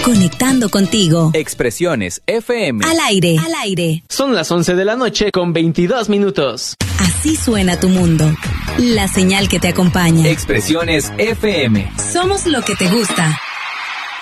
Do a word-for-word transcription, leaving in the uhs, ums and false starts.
conectando contigo. Expresiones F M. Al aire, al aire. Son las once de la noche con veintidós minutos. Así suena tu mundo. La señal que te acompaña. Expresiones F M. Somos lo que te gusta.